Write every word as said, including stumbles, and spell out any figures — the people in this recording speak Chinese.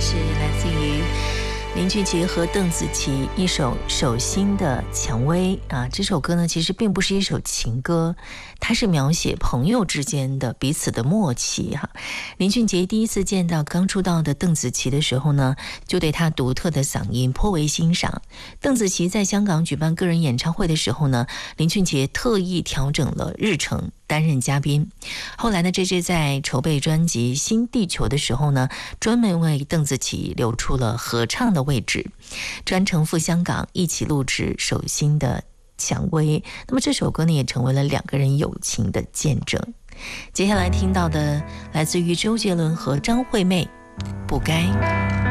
是来自于林俊杰和邓紫棋一首《手心的蔷薇》啊，这首歌呢其实并不是一首情歌，它是描写朋友之间的彼此的默契哈。林俊杰第一次见到刚出道的邓紫棋的时候呢，就对她独特的嗓音颇为欣赏。邓紫棋在香港举办个人演唱会的时候呢，林俊杰特意调整了日程，担任嘉宾。后来呢 J J 在筹备专辑《新地球》的时候呢，专门为邓紫棋留出了合唱的位置，专程赴香港一起录制《手心的蔷薇》。那么这首歌呢，也成为了两个人友情的见证。接下来听到的来自于周杰伦和张惠妹，不该。